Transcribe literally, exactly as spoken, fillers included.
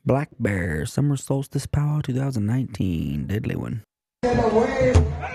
Black Bear Summer Solstice Powwow twenty nineteen. Deadly one.